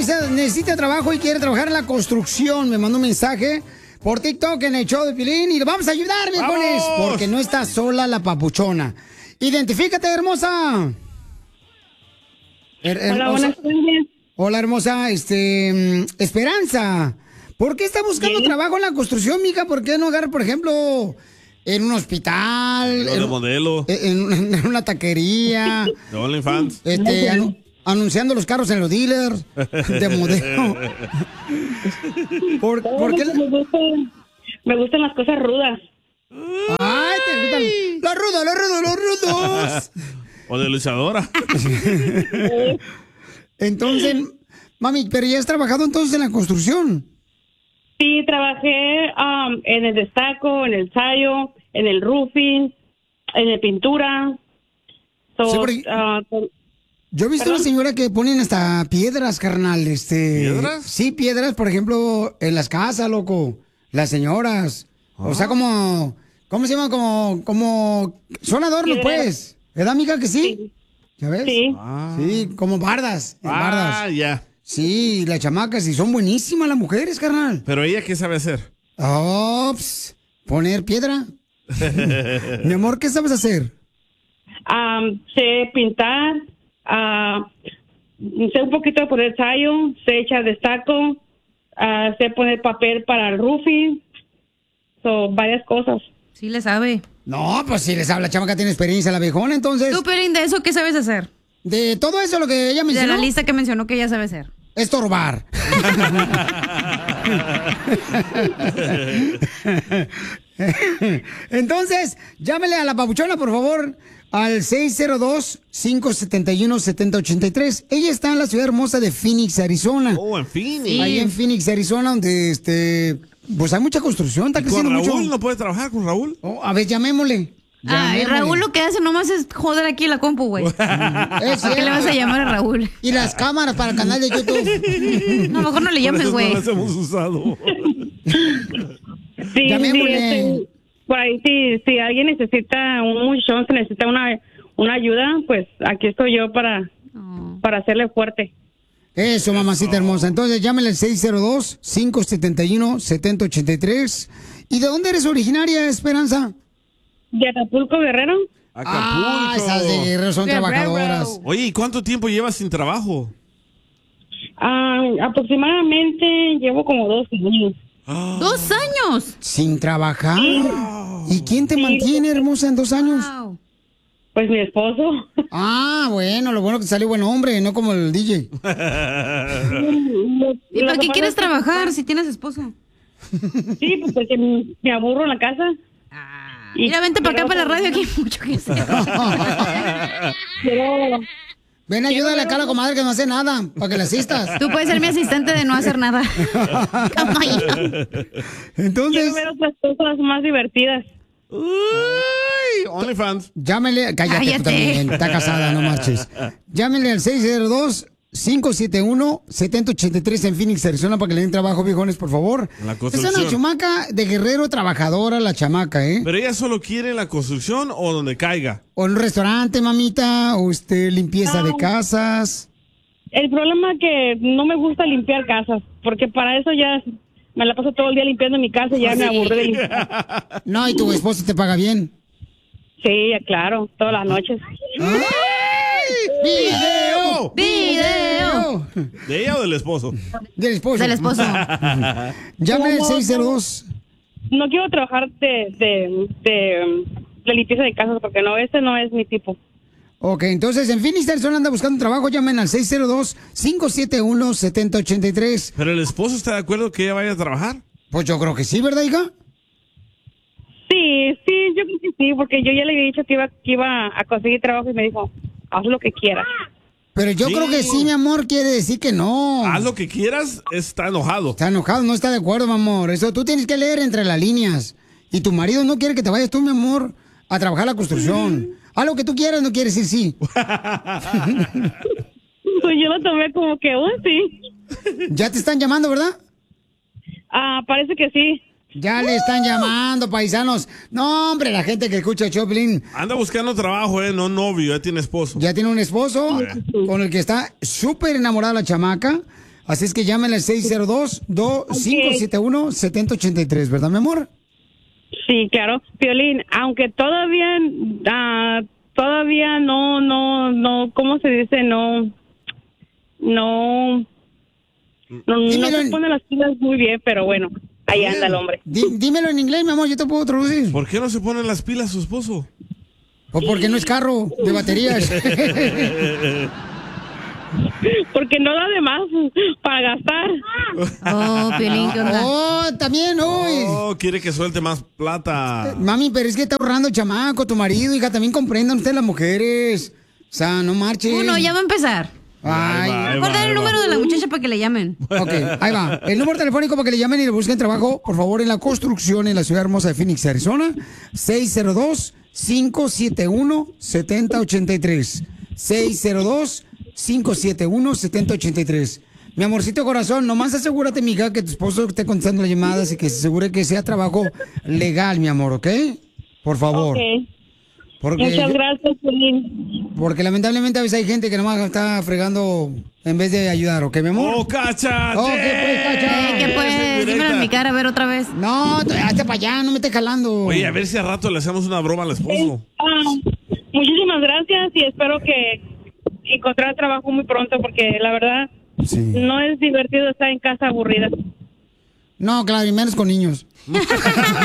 necesita trabajo y quiere trabajar en la construcción. Me mandó un mensaje por TikTok en el show de Pilín y le vamos a ayudar, viejones, porque no está sola la papuchona. Identifícate, hermosa. Hola, buenas tardes. Hola, hermosa. Esperanza. ¿Por qué está buscando trabajo en la construcción, mija? ¿Por qué no agarrar, por ejemplo, en un hospital? De modelo. En una taquería. De OnlyFans. Anunciando los carros en los dealers. De modelo. ¿Por qué? Me gustan las cosas rudas. ¡Ay, te gustan los rudos! O de luchadora. Entonces, mami, ¿pero ya has trabajado entonces en la construcción? Sí, trabajé en el destaco, en el tallo, en el roofing, en la pintura. Yo he visto una señora que ponen hasta piedras, carnal. ¿Piedras? Sí, piedras, por ejemplo, en las casas, loco. Las señoras. O sea, como... ¿Cómo se llama? Como... Son adornos, pues. ¿Verdad, amiga, que sí? ¿Ya ves? Sí. Sí, como bardas. Bardas. Ya. Sí, las chamacas, y son buenísimas las mujeres, carnal. ¿Pero ella qué sabe hacer? Poner piedra. Mi amor, ¿qué sabes hacer? Sé pintar, sé un poquito de poner tallo, sé echar destaco, sé poner papel para el roofing, varias cosas. Sí le sabe. No, pues si les habla, chamaca, tiene experiencia la viejona, entonces. Tú, Pelín, ¿de eso qué sabes hacer? De todo eso lo que ella mencionó. De la lista que mencionó que ella sabe hacer. Estorbar. Entonces, llámele a la papuchona, por favor, al 602-571-7083. Ella está en la ciudad hermosa de Phoenix, Arizona. Oh, en Phoenix. Sí. Ahí en Phoenix, Arizona, donde pues hay mucha construcción. Está creciendo ¿Con Raúl? mucho. ¿No puede trabajar con Raúl? A ver, llamémosle. Ay, Raúl lo que hace nomás es joder aquí la compu, güey. ¿A qué le vas a llamar a Raúl? Y las cámaras para el canal de YouTube. No, mejor no le llames, güey. No las hemos usado. Sí, llamémosle. Por ahí, si alguien necesita un muchachón, se necesita una ayuda, pues aquí estoy yo para hacerle fuerte. Eso, mamacita hermosa. Entonces, llámele al 602-571-7083. ¿Y de dónde eres originaria, Esperanza? ¿De Acapulco, Guerrero? Acapulco. Esas de Guerrero son trabajadoras. Oye, ¿y cuánto tiempo llevas sin trabajo? Aproximadamente llevo como 2 años. ¿2 años? ¿Sin trabajar? ¿Y quién te mantiene, hermosa, en 2 años? Wow. Pues mi esposo. Bueno, lo bueno que salió buen hombre, no como el DJ. ¿Y para qué quieres trabajar si tienes esposo? Sí, pues porque me aburro en la casa. Mira, vente para acá, para la radio, aquí hay mucho que hacer. Ven, ayúdale acá a la comadre que no hace nada, para que le asistas. Tú puedes ser mi asistente de no hacer nada. Entonces... Quiero ver otras cosas más divertidas. Uy, OnlyFans. Llámele, cállate tú también, está casada, no marches. Llámele al 602-571-7083 en Phoenix, Arizona, para que le den trabajo, viejones, por favor. La Es construcción. una chamaca de Guerrero trabajadora, la chamaca, ¿eh? ¿Pero ella solo quiere la construcción o donde caiga? O en un restaurante, mamita, o limpieza de casas. El problema es que no me gusta limpiar casas, porque para eso ya me la paso todo el día limpiando mi casa y ya me aburrí de limpiar. No, y tu esposo te paga bien. Sí, claro, todas las noches. ¡Video! ¡Video! ¿De ella o del esposo? Del esposo. Del esposo. Llame al 602. No quiero trabajar de limpieza de casas porque no, ese no es mi tipo. Ok, entonces en Phoenix, Arizona anda buscando trabajo, llamen al 602-571-7083. ¿Pero el esposo está de acuerdo que ella vaya a trabajar? Pues yo creo que sí, ¿verdad, hija? Sí, yo creo que sí, porque yo ya le había dicho que iba a conseguir trabajo y me dijo, haz lo que quieras. Pero yo creo que sí, mi amor, quiere decir que no. Haz lo que quieras, está enojado. Está enojado, no está de acuerdo, mi amor. Eso tú tienes que leer entre las líneas. Y tu marido no quiere que te vayas tú, mi amor, a trabajar la construcción. Haz lo que tú quieras, no quiere decir sí. Pues yo lo tomé como que, sí. Ya te están llamando, ¿verdad? Parece que sí. Ya le están llamando, paisanos. No, hombre, la gente que escucha Choplin. Anda buscando trabajo, no novio, ya tiene esposo. Ya tiene un esposo con el que está súper enamorada la chamaca. Así es que llámenle al 602-571-7083, ¿verdad, mi amor? Sí, claro. Piolín, aunque todavía no, ¿cómo se dice? No se pone las pilas muy bien, pero bueno, ahí anda el hombre. Dímelo en inglés, mi amor, yo te puedo traducir. ¿Por qué no se ponen las pilas su esposo? Pues porque no es carro de baterías. Porque no da de más para gastar. Oh, Piolín, ¿qué onda? Oh, también, hoy. Oh, quiere que suelte más plata. Mami, pero es que está ahorrando chamaco, tu marido, hija, también comprendan ustedes las mujeres. O sea, no marchen. Uno, ya va a empezar. Ay. Mejor dar el número de la muchacha para que le llamen. Ok, ahí va. El número telefónico para que le llamen y le busquen trabajo, por favor, en la construcción en la ciudad hermosa de Phoenix, Arizona. 602-571-7083. 602-571-7083. Mi amorcito corazón, nomás asegúrate, mija, que tu esposo esté contestando las llamadas y que se asegure que sea trabajo legal, mi amor, ¿ok? Por favor. Okay. Porque muchas gracias, Piolín. Porque lamentablemente a veces hay gente que nomás está fregando en vez de ayudar, ¿ok, mi amor? ¡Oh, Cacha! Oh, ¿qué pues, Cacha? ¿Qué pues? Dímelo en mi cara, a ver otra vez. No, hazte para allá, no me estés jalando. Oye, a ver si al rato le hacemos una broma al esposo. Muchísimas gracias y espero que encontrar trabajo muy pronto porque la verdad no es divertido estar en casa aburrida. No, claro, y menos con niños. El show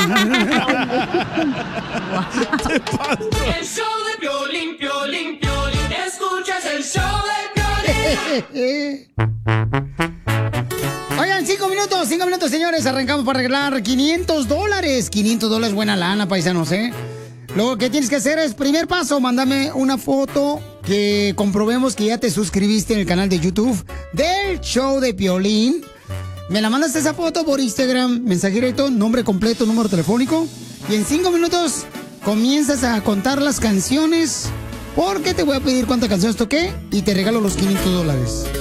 de Piolín, Piolín, Piolín. Escuchas el show de Piolín. Oigan, 5 minutos, señores. Arrancamos para arreglar $500. $500, buena lana, paisanos, ¿eh? Lo que tienes que hacer es, primer paso, mándame una foto que comprobemos que ya te suscribiste en el canal de YouTube del show de Piolín. Me la mandas esa foto por Instagram, mensaje directo, nombre completo, número telefónico. Y en 5 minutos comienzas a contar las canciones porque te voy a pedir cuántas canciones toqué y te regalo los $500.